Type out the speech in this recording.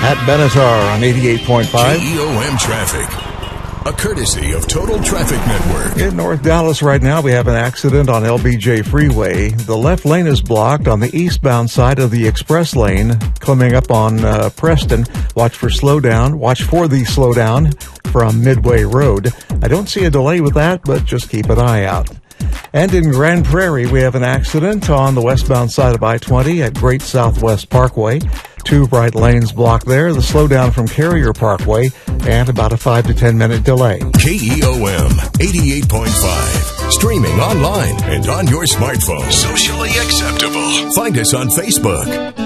At Benatar on 88.5. KEOM traffic. A courtesy of Total Traffic Network. In North Dallas right now, we have an accident on LBJ Freeway. The left lane is blocked on the eastbound side of the express lane, coming up on Preston. Watch for the slowdown from Midway Road. I don't see a delay with that, but just keep an eye out. And in Grand Prairie, we have an accident on the westbound side of I-20 at Great Southwest Parkway. 2 right lanes blocked there. The slowdown from Carrier Parkway and about a 5 to 10 minute delay. KEOM 88.5. Streaming online and on your smartphone. Socially acceptable. Find us on Facebook.